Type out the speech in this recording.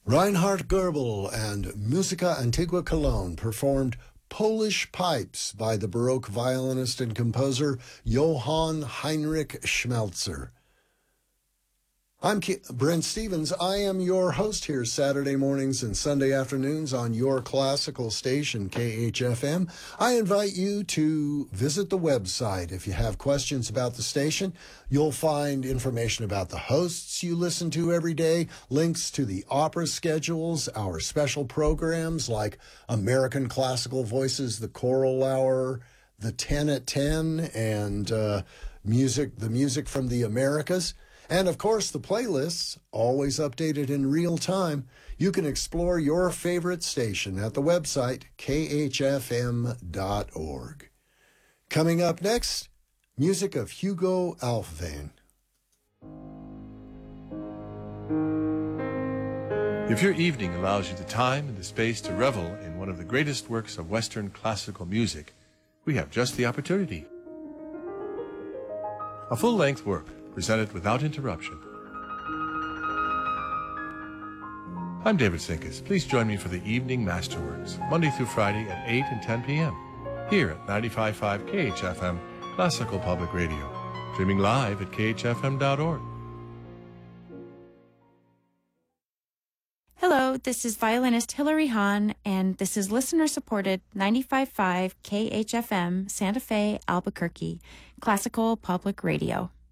Reinhard Goebel and Musica Antigua Cologne performed Polish Pipes by the Baroque violinist and composer Johann Heinrich Schmelzer. I'm Brent Stevens. I am your host here Saturday mornings and Sunday afternoons on your classical station, KHFM. I invite you to visit the website. If you have questions about the station, you'll find information about the hosts you listen to every day, links to the opera schedules, our special programs like American Classical Voices, the Choral Hour, the 10 at 10, and the music from the Americas. And, of course, the playlists, always updated in real time. You can explore your favorite station at the website, khfm.org. Coming up next, music of Hugo Aufveen. If your evening allows you the time and the space to revel in one of the greatest works of Western classical music, we have just the opportunity. A full-length work, presented without interruption. I'm David Sinkus. Please join me for the Evening Masterworks, Monday through Friday at 8 and 10 p.m. here at 95.5 KHFM, Classical Public Radio, streaming live at khfm.org. Hello, this is violinist Hilary Hahn, and this is listener-supported 95.5 KHFM, Santa Fe, Albuquerque, Classical Public Radio.